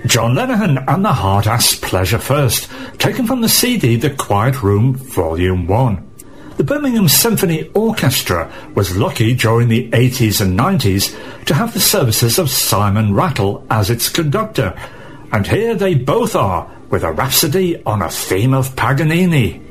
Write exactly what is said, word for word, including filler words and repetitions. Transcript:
John Lennon and the Hard-Ass Pleasure First, taken from the C D The Quiet Room Volume one. The Birmingham Symphony Orchestra was lucky during the eighties and nineties to have the services of Simon Rattle as its conductor, and here they both are with a rhapsody on a theme of Paganini.